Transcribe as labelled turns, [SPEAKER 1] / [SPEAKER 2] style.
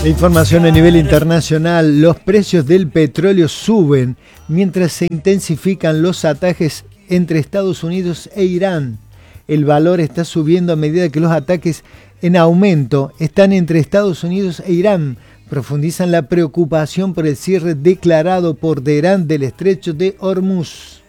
[SPEAKER 1] Información a nivel internacional. Los precios del petróleo suben mientras se intensifican los ataques entre Estados Unidos e Irán. El valor está subiendo a medida que los ataques en aumento están entre Estados Unidos e Irán. Profundizan la preocupación por el cierre declarado por Teherán del estrecho de Hormuz.